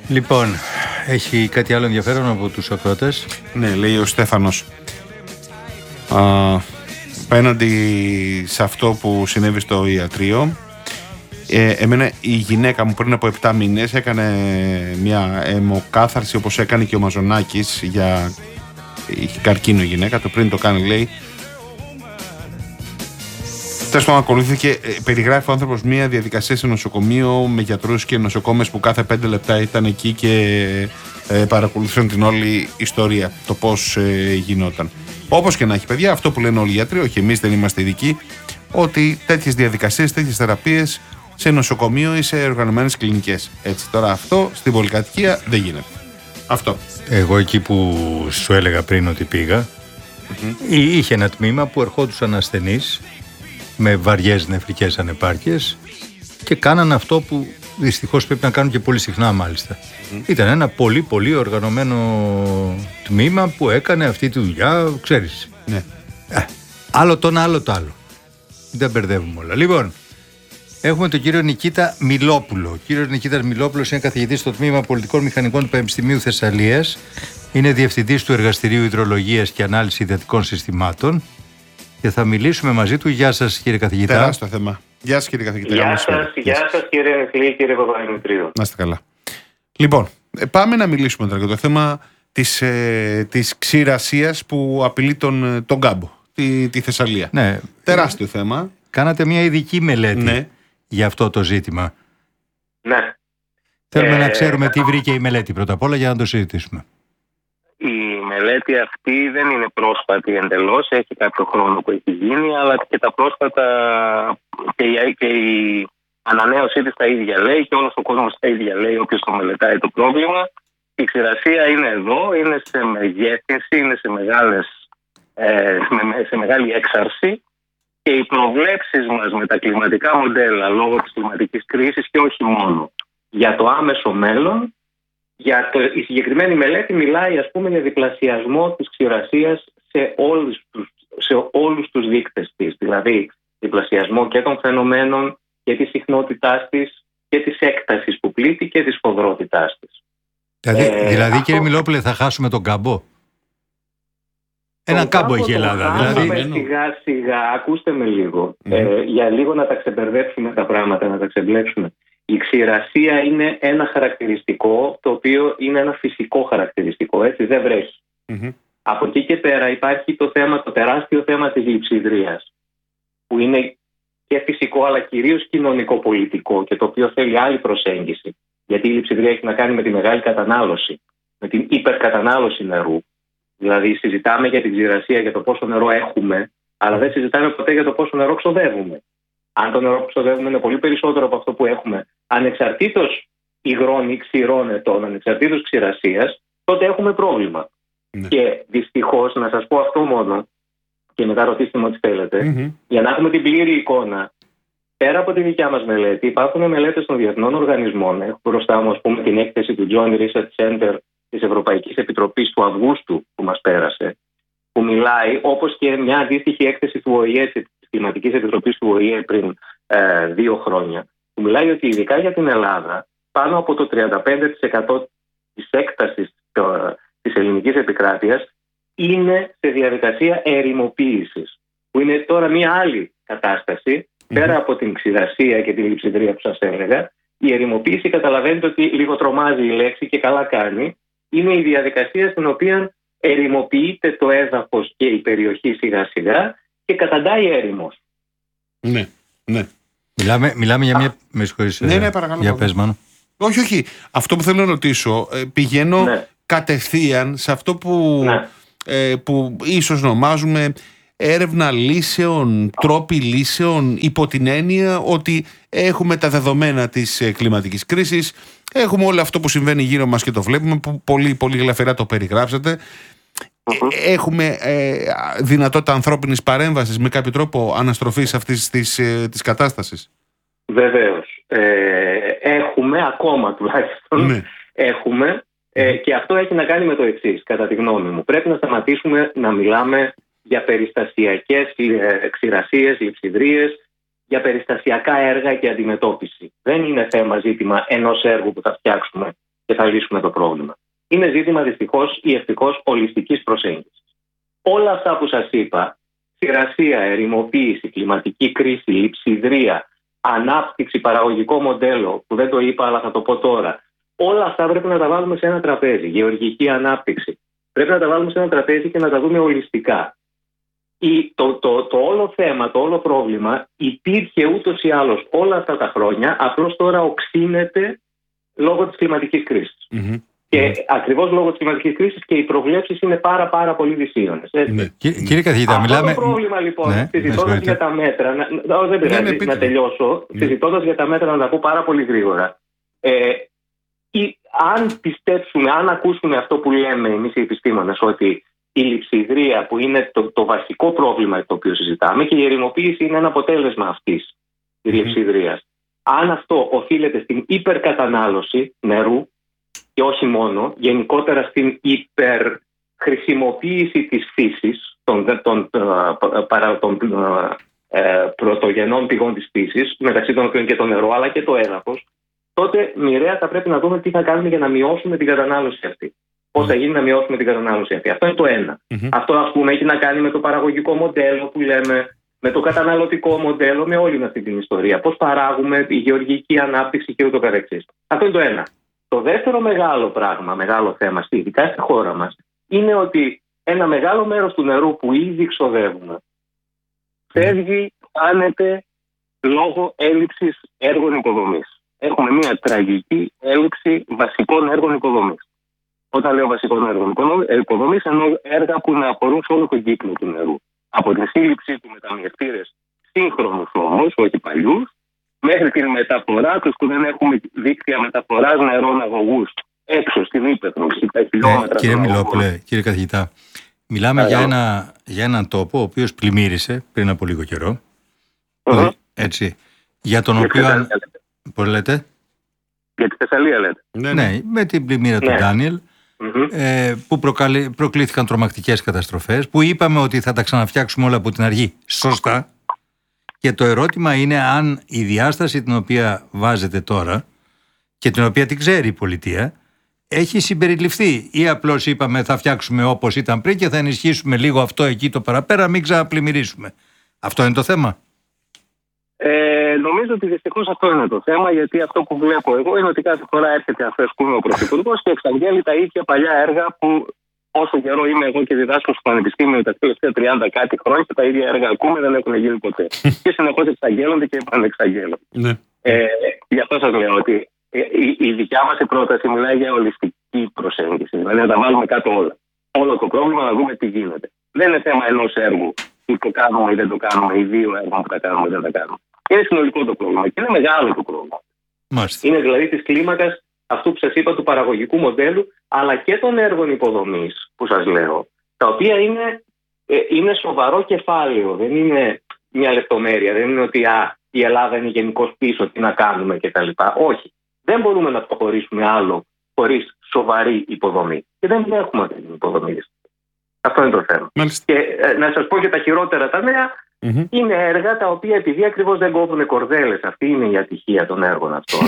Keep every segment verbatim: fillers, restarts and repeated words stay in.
Λοιπόν, έχει κάτι άλλο ενδιαφέρον από τους ακροατές? Ναι, λέει ο Στέφανος. Απέναντι σε αυτό που συνέβη στο ιατρείο, ε, εμένα η γυναίκα μου πριν από επτά μήνες έκανε μια αιμοκάθαρση, όπως έκανε και ο Μαζονάκης, για... είχε καρκίνο η γυναίκα, το πριν το κάνει, λέει. Τέλος πάντων, ακολούθησε, περιγράφει ο άνθρωπος μια διαδικασία σε νοσοκομείο με γιατρούς και νοσοκόμες που κάθε πέντε λεπτά ήταν εκεί και ε, παρακολουθούν την όλη ιστορία, το πώς ε, γινόταν. Όπως και να έχει, παιδιά, αυτό που λένε όλοι οι γιατροί, όχι εμείς δεν είμαστε ειδικοί, ότι τέτοιες διαδικασίες, τέτοιες θεραπείες σε νοσοκομείο ή σε οργανωμένες κλινικές. Έτσι, τώρα αυτό στην πολυκατοικία δεν γίνεται. Αυτό. Εγώ εκεί που σου έλεγα πριν ότι πήγα, mm-hmm. είχε ένα τμήμα που ερχόντουσαν ασθενείς με βαριές νεφρικές ανεπάρκειες και κάναν αυτό που δυστυχώς πρέπει να κάνουν και πολύ συχνά, μάλιστα. Mm. Ήταν ένα πολύ πολύ οργανωμένο τμήμα που έκανε αυτή τη δουλειά, ξέρεις. Ναι. Ε, άλλο το ένα, άλλο το άλλο. Δεν μπερδεύουμε όλα. Λοιπόν, έχουμε τον κύριο Νικήτα Μιλόπουλο. Ο κύριος Νικήτας Μιλόπουλος είναι καθηγητής στο τμήμα Πολιτικών Μηχανικών του Πανεπιστημίου Θεσσαλίας. Είναι διευθυντής του Εργαστηρίου Υδρολογίας και Ανάλυση Υδατικών Συστημάτων. Και θα μιλήσουμε μαζί του. Γεια σας, κύριε καθηγητά. Τεράστιο θέμα. Γεια σας, κύριε καθηγητά. Γεια σας, γεια σας κύριε Νεκλή, κύριε Παπαδημητρίου. Να είστε καλά. Λοιπόν, πάμε να μιλήσουμε τώρα για το θέμα της, ε, της ξηρασίας που απειλεί τον, τον Κάμπο, τη, τη Θεσσαλία. Ναι. Τεράστιο θέμα. Κάνατε μια ειδική μελέτη ναι. για αυτό το ζήτημα. Ναι. Θέλουμε ε, να ξέρουμε τι βρήκε η μελέτη πρώτα απ' όλα για να το συζητήσουμε. Η μελέτη αυτή δεν είναι πρόσφατη εντελώς, έχει κάποιο χρόνο που έχει γίνει, αλλά και τα πρόσφατα και η, και η ανανέωσή της τα ίδια λέει και όλος ο κόσμος τα ίδια λέει, όποιος το μελετάει το πρόβλημα. Η ξηρασία είναι εδώ, είναι σε μεγέθυνση, είναι σε, μεγάλες, ε, σε μεγάλη έξαρση και οι προβλέψεις μας με τα κλιματικά μοντέλα λόγω της κλιματικής κρίσης και όχι μόνο για το άμεσο μέλλον. Για το, η συγκεκριμένη μελέτη μιλάει, ας πούμε, για διπλασιασμό της ξηρασίας σε όλους τους, σε όλους τους δείκτες της. Δηλαδή, διπλασιασμό και των φαινομένων και της συχνότητάς της και της έκτασης που πλήττει και της σφοδρότητάς της. Δηλαδή, ε, δηλαδή αυτό... κύριε Μιλόπουλε, θα χάσουμε τον Κάμπο. Ένα κάμπο έχει η Ελλάδα. Δηλαδή... Σιγά σιγά, ακούστε με λίγο. Mm. Ε, για λίγο να τα ξεμπερδέψουμε τα πράγματα, να τα ξεμπλέξουμε. Η ξηρασία είναι ένα χαρακτηριστικό το οποίο είναι ένα φυσικό χαρακτηριστικό, έτσι, δεν βρέχει. Mm-hmm. Από εκεί και πέρα υπάρχει το θέμα, το τεράστιο θέμα της λειψιδρίας, που είναι και φυσικό αλλά κυρίως κοινωνικό-πολιτικό και το οποίο θέλει άλλη προσέγγιση. Γιατί η λειψιδρία έχει να κάνει με τη μεγάλη κατανάλωση, με την υπερκατανάλωση νερού. Δηλαδή συζητάμε για την ξηρασία, για το πόσο νερό έχουμε, αλλά δεν συζητάμε ποτέ για το πόσο νερό ξοδεύουμε. Αν το νερό που ξοδεύουμε είναι πολύ περισσότερο από αυτό που έχουμε, ανεξαρτήτως υγρών ή ξηρών ετών, ανεξαρτήτως ξηρασίας, τότε έχουμε πρόβλημα. Ναι. Και δυστυχώς, να σας πω αυτό μόνο, και μετά ρωτήστε με ό,τι θέλετε, mm-hmm. για να έχουμε την πλήρη εικόνα, πέρα από τη δικιά μας μελέτη, υπάρχουν μελέτες των διεθνών οργανισμών. Έχω μπροστά μου, ας πούμε, την έκθεση του Joint Research Center της Ευρωπαϊκής Επιτροπής του Αυγούστου που μας πέρασε, που μιλάει, όπως και μια αντίστοιχη έκθεση του Ο Η Ε, της Κλιματικής Επιτροπής του Ο Η Ε πριν ε, δύο χρόνια, που μιλάει ότι ειδικά για την Ελλάδα, πάνω από το τριάντα πέντε τοις εκατό της έκτασης το, της ελληνικής επικράτειας είναι σε διαδικασία ερημοποίησης, που είναι τώρα μια άλλη κατάσταση, mm-hmm. πέρα από την ξηρασία και την λειψιδρία που σας έλεγα. Η ερημοποίηση, καταλαβαίνετε ότι λίγο τρομάζει η λέξη και καλά κάνει, είναι η διαδικασία στην οποία ερημοποιείται το έδαφος και η περιοχή σιγά σιγά και καταντάει έρημος. Ναι, ναι. Μιλάμε, μιλάμε για μια... Με συγχωρείς, ναι, ναι, παρακαλώ. Για πες, Μάνο. Όχι, όχι. Αυτό που θέλω να ρωτήσω, πηγαίνω ναι. κατευθείαν σε αυτό που, ναι. ε, που ίσως ονομάζουμε έρευνα λύσεων, τρόποι λύσεων, υπό την έννοια ότι έχουμε τα δεδομένα της κλιματικής κρίσης, έχουμε όλο αυτό που συμβαίνει γύρω μας και το βλέπουμε, που πολύ, πολύ γλαφυρά το περιγράψατε. Mm-hmm. Έχουμε ε, δυνατότητα ανθρώπινης παρέμβασης με κάποιο τρόπο αναστροφής αυτής της, ε, της κατάστασης. Βεβαίως. Ε, έχουμε ακόμα τουλάχιστον. Ναι. Έχουμε ε, και αυτό έχει να κάνει με το εξής, κατά τη γνώμη μου. Πρέπει να σταματήσουμε να μιλάμε για περιστασιακές ξηρασίες, λειψιδρίες, για περιστασιακά έργα και αντιμετώπιση. Δεν είναι θέμα ζήτημα ενός έργου που θα φτιάξουμε και θα λύσουμε το πρόβλημα. Είναι ζήτημα δυστυχώς ή ευτυχώς ολιστικής προσέγγισης. Όλα αυτά που σας είπα, ξηρασία, ερημοποίηση, κλιματική κρίση, λειψιδρία, ανάπτυξη, παραγωγικό μοντέλο, που δεν το είπα αλλά θα το πω τώρα, όλα αυτά πρέπει να τα βάλουμε σε ένα τραπέζι. Γεωργική ανάπτυξη. Πρέπει να τα βάλουμε σε ένα τραπέζι και να τα δούμε ολιστικά. Η, το, το, το όλο θέμα, το όλο πρόβλημα υπήρχε ούτως ή άλλως όλα αυτά τα χρόνια, απλώς τώρα οξύνεται λόγω της κλιματικής κρίσης. Mm-hmm. Και mm-hmm. ακριβώς λόγω της κλιματικής κρίσης και οι προβλέψεις είναι πάρα πάρα πολύ δυσίωνες. Ναι. Κύριε καθηγητά, αυτό μιλάμε... το πρόβλημα λοιπόν, ναι, συζητώντας για τα μέτρα, να, να, δεν πειράζει να, να τελειώσω, ναι. συζητώντας για τα μέτρα να τα πω πάρα πολύ γρήγορα. Ε, ή, αν πιστέψουμε, αν ακούσουμε αυτό που λέμε εμείς οι επιστήμονες, ότι η λειψιδρία που είναι το, το βασικό πρόβλημα το οποίο συζητάμε και η ερημοποίηση είναι ένα αποτέλεσμα αυτής της λειψιδρίας. Αν αυτό οφείλεται στην υπερκατανάλωση νερού και όχι μόνο, γενικότερα στην υπερχρησιμοποίηση της φύσης, των, των, των, των ε, πρωτογενών πηγών της φύσης, μεταξύ των οποίων και το νερό αλλά και το έδαφος, τότε μοιραία θα πρέπει να δούμε τι θα κάνουμε για να μειώσουμε την κατανάλωση αυτή. Πώς θα γίνει να μειώσουμε την κατανάλωση αυτή. Αυτό είναι το ένα. Mm-hmm. Αυτό, ας πούμε, έχει να κάνει με το παραγωγικό μοντέλο που λέμε, με το καταναλωτικό μοντέλο, με όλη αυτή την ιστορία. Πώς παράγουμε, η γεωργική ανάπτυξη και ούτω καθεξής. Αυτό είναι το ένα. Το δεύτερο μεγάλο πράγμα, μεγάλο θέμα, ειδικά στη χώρα μας, είναι ότι ένα μεγάλο μέρος του νερού που ήδη ξοδεύουμε φεύγει, χάνεται λόγω έλλειψης έργων υποδομής. Έχουμε μια τραγική έλλειψη βασικών έργων υποδομής. Όταν λέω βασικών έργων υποδομής, εννοώ έργα που να αφορούν σε όλο τον κύκλο του νερού. Από την σύλληψη του μεταμιευτήρες σύγχρονους όμως, όχι παλιούς, μέχρι την μεταφορά τους που δεν έχουμε δίκτυα μεταφοράς νερών αγωγούς έξω στην ύπαιθρο. Ε, κύριε Μιλόπουλε, κύριε καθηγητά, μιλάμε για, ένα, για έναν τόπο ο οποίος πλημμύρισε πριν από λίγο καιρό. Uh-huh. Έτσι. Για τον για οποίο. Πώς λέτε? Για τη Θεσσαλία λέτε. Ναι, ναι, με την πλημμύρα ναι. του Ντάνιελ. Mm-hmm. Ε, που προκαλεί, προκλήθηκαν τρομακτικές καταστροφές, που είπαμε ότι θα τα ξαναφτιάξουμε όλα από την αρχή. Σωστά. Και το ερώτημα είναι αν η διάσταση την οποία βάζετε τώρα και την οποία την ξέρει η πολιτεία έχει συμπεριληφθεί, ή απλώς είπαμε θα φτιάξουμε όπως ήταν πριν και θα ενισχύσουμε λίγο αυτό εκεί το παραπέρα, μην ξαναπλημμυρίσουμε. Αυτό είναι το θέμα. Ε, νομίζω ότι δυστυχώς αυτό είναι το θέμα, γιατί αυτό που βλέπω εγώ είναι ότι κάθε φορά έρχεται αυτές που είναι ο Πρωθυπουργός και εξαγγέλει τα ίδια παλιά έργα που όσο καιρό είμαι εγώ και διδάσκω στο Πανεπιστήμιο τα τελευταία τριάντα κάτι χρόνια και τα ίδια έργα ακούμε, δεν έχουν γίνει ποτέ. Και συνεχώς εξαγγέλλονται και επανεξαγγέλλονται. Ναι. Ε, γι' αυτό σας λέω ότι η, η δικιά μας πρόταση μιλάει για ολιστική προσέγγιση. Δηλαδή να τα βάλουμε κάτω όλα. Όλο το πρόβλημα να δούμε τι γίνεται. Δεν είναι θέμα ενός έργου που το κάνουμε ή δεν το κάνουμε, ή δύο έργα που τα κάνουμε ή δεν τα κάνουμε. Είναι συνολικό το πρόβλημα και είναι μεγάλο το πρόβλημα. Μάλιστα. Είναι δηλαδή της κλίμακας αυτού που σας είπα του παραγωγικού μοντέλου, αλλά και των έργων υποδομής που σας λέω, τα οποία είναι, ε, είναι σοβαρό κεφάλαιο, δεν είναι μια λεπτομέρεια, δεν είναι ότι α, η Ελλάδα είναι γενικώς πίσω, τι να κάνουμε κτλ. Όχι. Δεν μπορούμε να προχωρήσουμε άλλο χωρίς σοβαρή υποδομή. Και δεν έχουμε αυτή την υποδομή. Αυτό είναι το θέμα. Μάλιστα. Και ε, να σας πω και τα χειρότερα τα νέα. Mm-hmm. Είναι έργα τα οποία επειδή ακριβώς δεν κόβουν κορδέλες, αυτή είναι η ατυχία των έργων αυτών.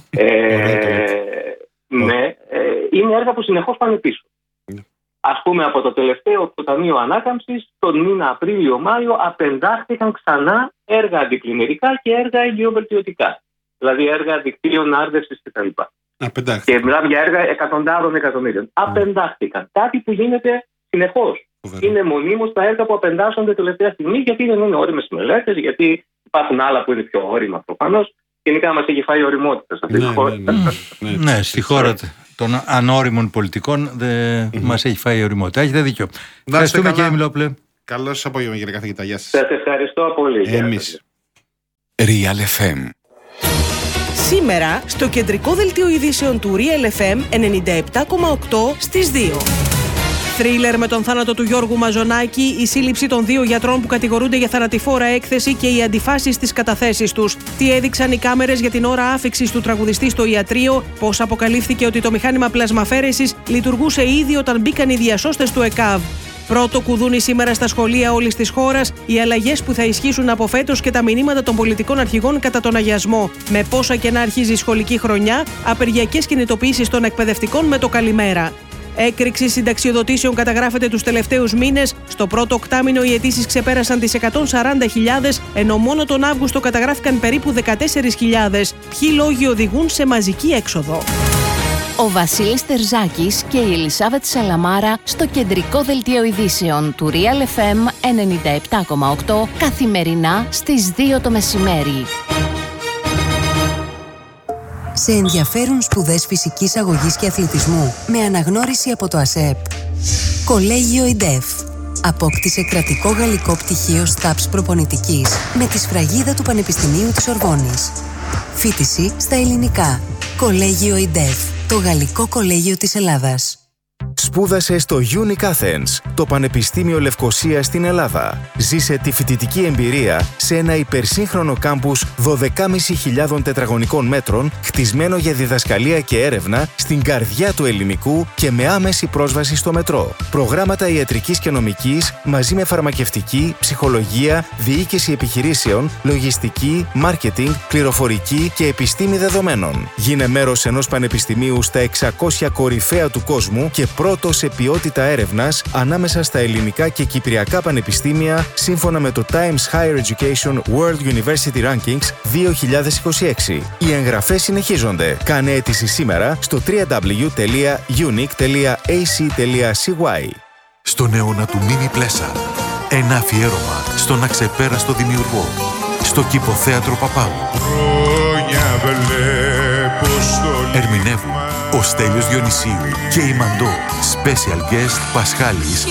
ε, ναι, ε, είναι έργα που συνεχώς πάνε πίσω. Mm-hmm. Ας πούμε από το τελευταίο το Ταμείο Ανάκαμψης, τον μήνα Απρίλιο-Μάιο απεντάχθηκαν ξανά έργα αντιπλημμυρικά και έργα εγκυοβελτιωτικά. Δηλαδή έργα δικτύων άρδευσης κτλ. Και μιλάμε για έργα εκατοντάδων εκατομμύριων. Mm-hmm. Απεντάχθηκαν. Κάτι που γίνεται συνεχώς. Είναι μονίμως τα έργα που απεντάσσονται τελευταία στιγμή, γιατί δεν είναι όριμες μελέτες, γιατί υπάρχουν άλλα που είναι πιο όρημα προφανώς. Γενικά μας έχει φάει οριμότητα σε αυτή τη χώρα. Ναι, ναι, ναι, ναι. ναι, στη χώρα των ανώριμων πολιτικών δε... mm-hmm. μας έχει φάει οριμότητα. Έχετε δίκιο. Ευχαριστούμε κύριε Μιλόπουλε. Καλό σας απόγευμα κύριε καθηγητά. Γεια σας. Σας ευχαριστώ πολύ. Εμείς. Real εφ εμ. Σήμερα στο κεντρικό δελτίο ειδήσεων του Real εφ εμ ενενήντα επτά κόμμα οκτώ στις δύο. Θρίλερ με τον θάνατο του Γιώργου Μαζονάκη, η σύλληψη των δύο γιατρών που κατηγορούνται για θανατηφόρα έκθεση και οι αντιφάσεις στις καταθέσεις τους. Τι έδειξαν οι κάμερες για την ώρα άφιξης του τραγουδιστή στο ιατρείο, πώς αποκαλύφθηκε ότι το μηχάνημα πλασμαφέρεσης λειτουργούσε ήδη όταν μπήκαν οι διασώστες του ΕΚΑΒ. Πρώτο κουδούνι σήμερα στα σχολεία όλης της χώρας, οι αλλαγές που θα ισχύσουν από φέτος και τα μηνύματα των πολιτικών αρχηγών κατά τον αγιασμό. Με πόσα και να αρχίζει η σχολική χρονιά, απεργιακές κινητοποιήσεις των εκπαιδευτικών με το καλημέρα. Έκρηξη συνταξιοδοτήσεων καταγράφεται τους τελευταίους μήνες. Στο πρώτο οκτάμηνο οι αιτήσεις ξεπέρασαν τις εκατόν σαράντα χιλιάδες, ενώ μόνο τον Αύγουστο καταγράφηκαν περίπου δεκατέσσερις χιλιάδες. Ποιοι λόγοι οδηγούν σε μαζική έξοδο? Ο Βασίλης Τερζάκης και η Ελισάβετ Σαλαμάρα στο κεντρικό δελτίο ειδήσεων του Real εφ εμ ενενήντα επτά κόμμα οκτώ καθημερινά στις δύο το μεσημέρι. Σε ενδιαφέρουν σπουδές φυσικής αγωγής και αθλητισμού με αναγνώριση από το ΑΣΕΠ. Κολέγιο ΙΝΤΕΦ. Απόκτησε κρατικό γαλλικό πτυχίο ΣΤΑΠΣ προπονητικής με τη σφραγίδα του Πανεπιστημίου της Ορβόνης. Φοιτηση στα ελληνικά. Κολέγιο ΙΝΤΕΦ. Το γαλλικό κολέγιο της Ελλάδας. Σπούδασε στο Unic Athens, το Πανεπιστήμιο Λευκωσίας στην Ελλάδα. Ζήσε τη φοιτητική εμπειρία σε ένα υπερσύγχρονο κάμπους δώδεκα χιλιάδες πεντακόσια τετραγωνικών μέτρων, χτισμένο για διδασκαλία και έρευνα στην καρδιά του ελληνικού και με άμεση πρόσβαση στο μετρό. Προγράμματα ιατρικής και νομικής μαζί με φαρμακευτική, ψυχολογία, διοίκηση επιχειρήσεων, λογιστική, μάρκετινγκ, πληροφορική και επιστήμη δεδομένων. Γίνε μέρος ενός πανεπιστημίου στα εξακόσια κορυφαία του κόσμου και πρώτο σε ποιότητα έρευνας ανάμεσα στα ελληνικά και κυπριακά πανεπιστήμια σύμφωνα με το Times Higher Education World University Rankings δύο χιλιάδες είκοσι έξι. Οι εγγραφές συνεχίζονται. Κάνε αίτηση σήμερα στο double-u double-u double-u τελεία unic τελεία a c τελεία c y. Στον αιώνα του Μίμη Πλέσα, ένα αφιέρωμα στον αξεπέραστο δημιουργό, στο Κηποθέατρο Παπάγου. Ερμηνεύουν ο Στέλιος Διονυσίου και η Μαντώ. Special guest Πασχάλης.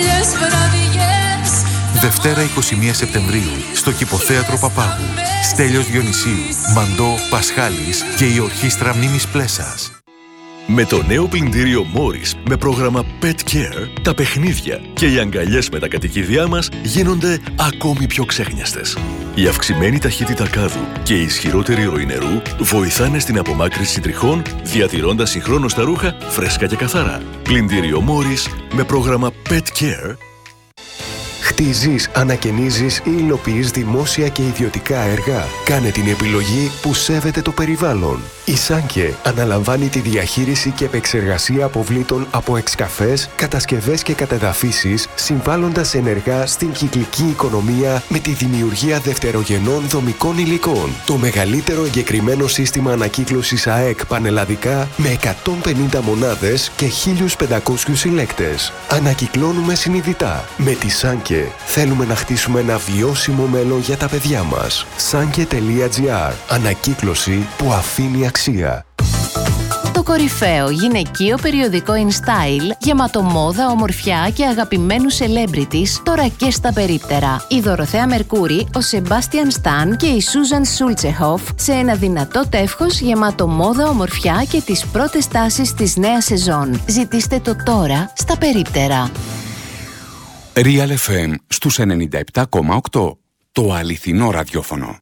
Δευτέρα εικοστή πρώτη Σεπτεμβρίου στο Κηποθέατρο Παπάγου. Στέλιος Διονυσίου, Μαντώ, Πασχάλης και η Ορχήστρα Μίμης Πλέσας. Με το νέο πλυντήριο Morris με πρόγραμμα Pet Care, τα παιχνίδια και οι αγκαλιές με τα κατοικίδια μας γίνονται ακόμη πιο ξέχνιαστες. Η αυξημένη ταχύτητα κάδου και η ισχυρότερη ροή νερού βοηθάνε στην απομάκρυνση τριχών, διατηρώντας συγχρόνως τα ρούχα φρέσκα και καθαρά. Πλυντήριο Morris με πρόγραμμα Pet Care. Χτίζεις, ανακαινίζεις ή υλοποιείς δημόσια και ιδιωτικά έργα. Κάνε την επιλογή που σέβεται το περιβάλλον. Η Σάνκε αναλαμβάνει τη διαχείριση και επεξεργασία αποβλήτων από εξκαφές, κατασκευές και κατεδαφίσεις, συμβάλλοντας ενεργά στην κυκλική οικονομία με τη δημιουργία δευτερογενών δομικών υλικών. Το μεγαλύτερο εγκεκριμένο σύστημα ανακύκλωσης ΑΕΚ πανελλαδικά με εκατόν πενήντα μονάδες και χίλιους πεντακόσιους συλλέκτες. Ανακυκλώνουμε συνειδητά. Με τη Σάνκε θέλουμε να χτίσουμε ένα βιώσιμο μέλλον για τα παιδιά μας. Sanke τελεία τζι άρ. Ανακύκλωση που αφήνει αξία. Το κορυφαίο γυναικείο περιοδικό InStyle, γεμάτο μόδα, ομορφιά και αγαπημένους celebrities, τώρα και στα περίπτερα. Η Δωροθέα Μερκούρη, ο Σεμπάστιαν Σταν και η Σούζαν Σούλτσεχοφ σε ένα δυνατό τεύχος γεμάτο μόδα, ομορφιά και τις πρώτες τάσεις της νέας σεζόν. Ζητήστε το τώρα στα περίπτερα. Real εφ εμ στους ενενήντα επτά κόμμα οκτώ. Το αληθινό ραδιόφωνο.